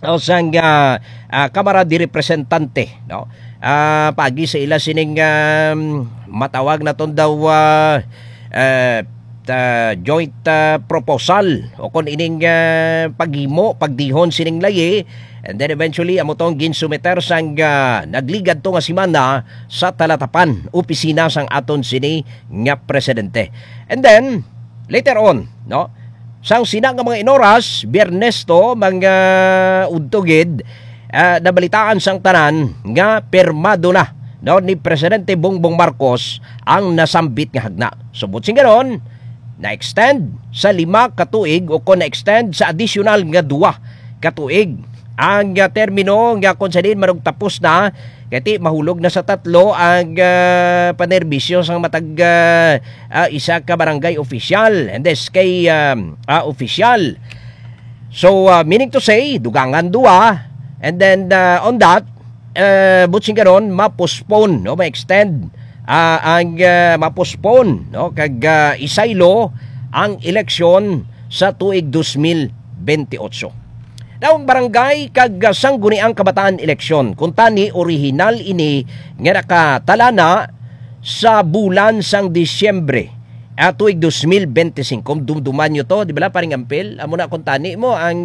o sang Kamara di Representante, no? Pagi sa ila sining matawag na ton daw joint proposal o kon ining pagdihon sining layi, and then eventually amo tong ginsumiter sang nagligad to nga semana sa talatapan opisina sang aton sini nga presidente. And then later on, no, sang sina nga mga inoras Biyernes to mga udtogid, nabalitaan sang tanan nga permado na, no, ni Presidente Bongbong Marcos ang nasambit nga hagna. Subot sing ganon, na-extend sa 5 katuig o kung na-extend sa additional nga 2 katuig ang termino nga kung sa din marong tapos na, kati mahulog na sa 3 ang panerbisyo sang matag isa ka barangay official and SK official. So meaning to say dugangan 2, and then on that butsing karon ma-postpone, no, ma-extend ang ma-postpone, no, kag isaylo ang eleksyon sa tuig 2028. Now, ang barangay kag sangguniang kabataan eleksyon kung tani original ini nga nakatalana sa bulan sang Disyembre tuig 2025. Dumduman nyo to, di ba paring ampel? Amo na kung tani mo ang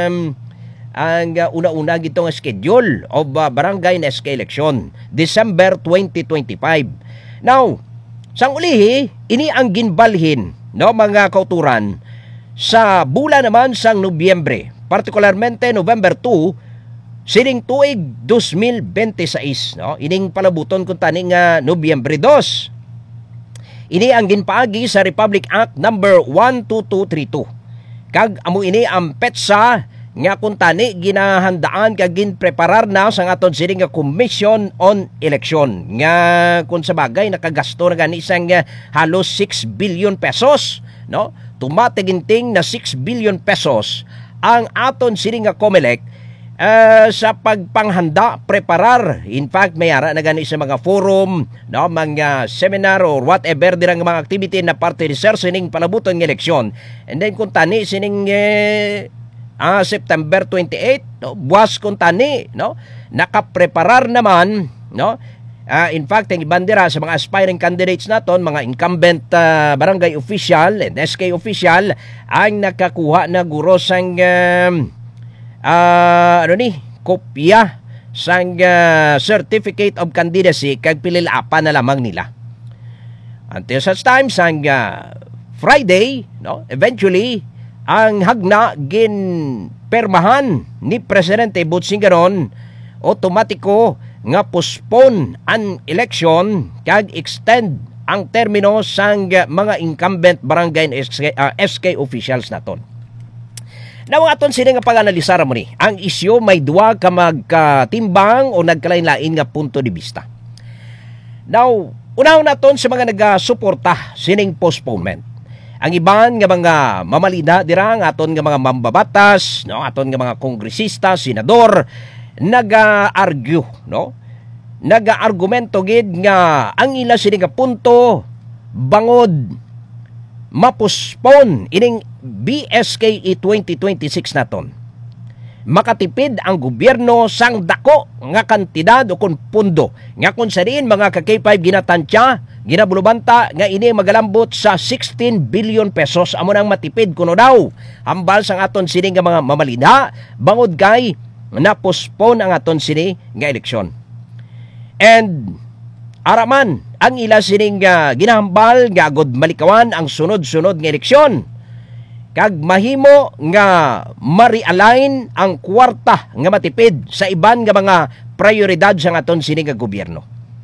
una-una gitong schedule of barangay na SK election, December 2025. Now, sang ulihi, ini ang ginbalhin, no, mga kauturan sa bulan naman sang Nobyembre, partikularmente November 2, sining tuig 2026, no? Ining palabuton kung tani nga Nobyembre 2. Ini ang ginpaagi sa Republic Act number 12232. Kag amo ini ang petsa nga kung tani ginahandaan kag ginpreparar na sa aton sining nga Commission on Election. Nga kung sa bagay nakagasto na gani isang halos 6 billion pesos, no? Tumatiginting na 6 billion pesos ang aton sining nga COMELEC sa pagpanghanda, preparar. In fact, may ara na gani sa mga forum, no, mga seminar or whatever dirang mga activity na parte ni sir sining palabuton ng eleksyon. And then kung tani sining September 28, no, buwas kung tani, no, nakapreparar naman, no. In fact, ang ibandera sa mga aspiring candidates naton, mga incumbent barangay official and SK official, ang nakakuha na guro sang kopya sang certificate of candidacy kag pililapan na lamang nila. Until such time sang Friday, no, eventually ang hagna gin permahan ni Presidente Butsing garon, otomatiko nga postpone ang election kag extend ang termino sang mga incumbent barangay SK officials naton. Now aton sila nga pag-analisar mo ni, ang isyu may duwa ka magkatimbang o nagkalain-lain nga punto de vista. Now, unaw naton sa mga nagasuporta sining postponement. Ang iban nga mga mamalina dirang aton nga mga mambabatas, no, aton nga mga kongresista, senador, naga-argue, no? Naga-argumento gid nga ang ila sini nga punto bangod mapospone ining BSKE 2026 naton. Makatipid ang gobyerno sang dako nga kantidad o kun pundo nga kun sa diin mga ka-K5 ginatantya, ginabulubanta nga ini magalambot sa 16 billion pesos amo nang matipid kuno daw hambal sang aton sini nga mga mamalina bangod kay na-postpone ang aton sini nga eleksyon. And araman ang ila sining ginahambal nga agod malikawan ang sunod-sunod nga eleksyon kag mahimo nga ma-realign ang kwarta nga matipid sa iban nga mga prioridad sa aton sini nga gobyerno.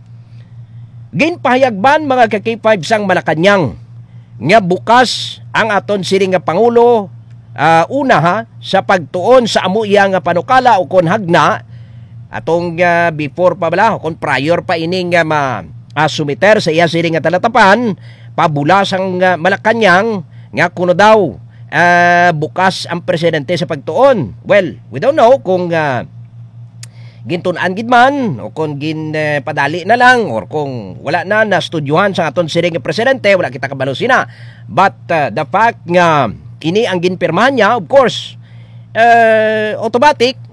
Ginpahayagban mga ka-K5 sang Malacañang nga bukas ang aton sini nga pangulo una sa pagtuon sa amo iya nga panukala o kon hagna atong before pa bala o kon prior pa ining sumiter sa iya sining nga talatapan pabulas ang Malacañang nga kuno daw bukas ang presidente sa pagtuon. Well, we don't know kung gintun-an gid man o kung padali na lang or kung wala na studyuhan sa aton sining nga presidente, wala kita kabalo sina. But the fact nga ini ang ginpirmahan niya, of course, automatic